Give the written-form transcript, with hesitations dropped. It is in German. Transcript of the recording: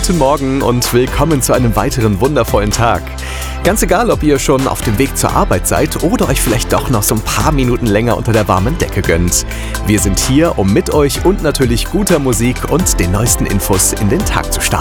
guten Morgen und willkommen zu einem weiteren wundervollen Tag. Ganz egal, ob ihr schon auf dem Weg zur Arbeit seid oder euch vielleicht doch noch so ein paar Minuten länger unter der warmen Decke gönnt. Wir sind hier, um mit euch und natürlich guter Musik und den neuesten Infos in den Tag zu starten.